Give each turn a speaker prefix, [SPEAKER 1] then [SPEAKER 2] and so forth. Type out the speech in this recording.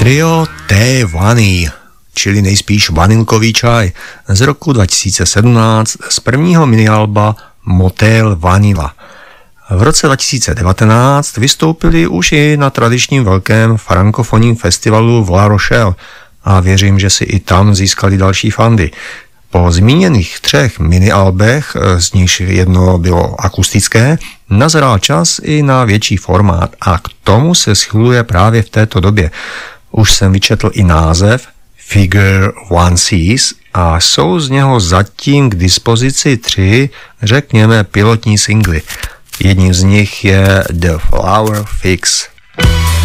[SPEAKER 1] Trio T-Vany, čili nejspíš vanilkový čaj, z roku 2017 z prvního minialba Motel Vanilla. V roce 2019 vystoupili už i na tradičním velkém frankofonním festivalu v La Rochelle a věřím, že si i tam získali další fandy. Po zmíněných 3 minialbech, z nichž jedno bylo akustické, nazrál čas i na větší formát a k tomu se schyluje právě v této době. Už jsem vyčetl i název Figure One Sees a jsou z něho zatím k dispozici 3, řekněme, pilotní singly. Jedním z nich je The Flower Fix.